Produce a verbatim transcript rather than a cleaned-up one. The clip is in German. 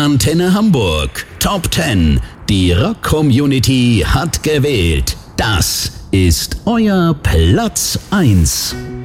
Antenne Hamburg. Top zehn. Die Rock-Community hat gewählt. Das ist euer Platz eins.